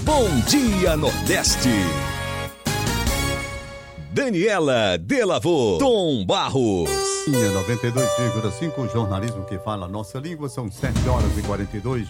Bom Dia Nordeste. Daniela Delavô, Tom Barros. 92,5, jornalismo que fala a nossa língua, são 7h42.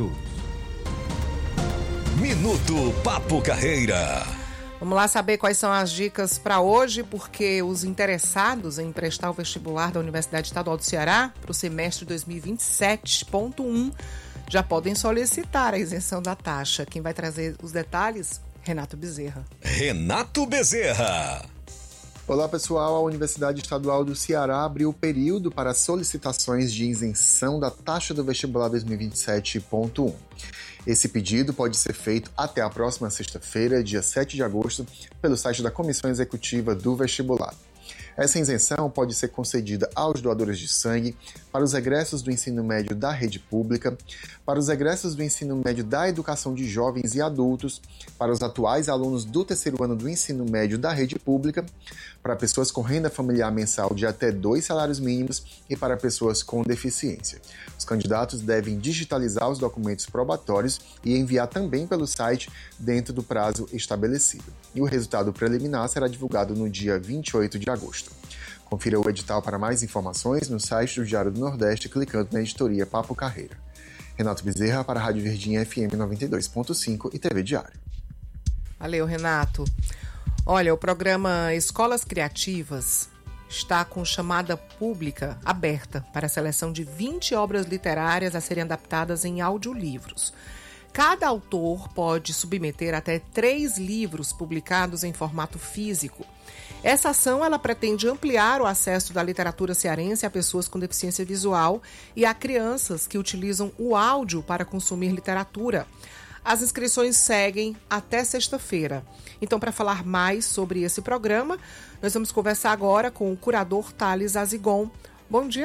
Minuto Papo Carreira. Vamos lá saber quais são as dicas para hoje, porque os interessados em prestar o vestibular da Universidade Estadual do Ceará para o semestre 2027.1 já podem solicitar a isenção da taxa. Quem vai trazer os detalhes? Renato Bezerra. Renato Bezerra. Olá pessoal, a Universidade Estadual do Ceará abriu o período para solicitações de isenção da taxa do vestibular 2027.1. Esse pedido pode ser feito até a próxima sexta-feira, dia 7 de agosto, pelo site da Comissão Executiva do Vestibular. Essa isenção pode ser concedida aos doadores de sangue, para os egressos do ensino médio da rede pública, para os egressos do ensino médio da educação de jovens e adultos, para os atuais alunos do terceiro ano do ensino médio da rede pública, para pessoas com renda familiar mensal de até 2 salários mínimos e para pessoas com deficiência. Os candidatos devem digitalizar os documentos probatórios e enviar também pelo site dentro do prazo estabelecido. E o resultado preliminar será divulgado no dia 28 de agosto. Confira o edital para mais informações no site do Diário do Nordeste, clicando na editoria Papo Carreira. Renato Bezerra para a Rádio Verdinha FM 92.5 e TV Diário. Valeu, Renato. Olha, o programa Escolas Criativas está com chamada pública aberta para a seleção de 20 obras literárias a serem adaptadas em audiolivros. Cada autor pode submeter até 3 livros publicados em formato físico. Essa ação ela pretende ampliar o acesso da literatura cearense a pessoas com deficiência visual e a crianças que utilizam o áudio para consumir literatura. As inscrições seguem até sexta-feira. Então, para falar mais sobre esse programa, nós vamos conversar agora com o curador Thales Azigon. Bom dia,